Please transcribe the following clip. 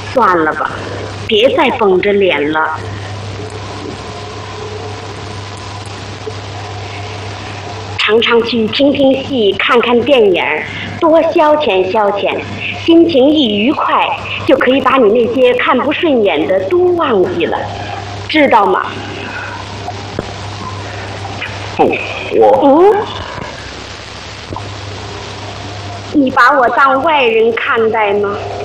算了吧，别再绷着脸了。常常去听听戏，看看电影，多消遣消遣，心情一愉快，就可以把你那些看不顺眼的都忘记了，知道吗？ 不，我。 你把我当外人看待吗？